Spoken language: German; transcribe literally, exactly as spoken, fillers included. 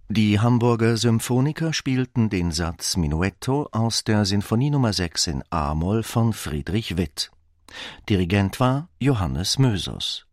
Die Hamburger Symphoniker spielten den Satz Menuetto aus der Sinfonie Nummer sechs in a-Moll von Friedrich Witt. Dirigent war Johannes Mösos.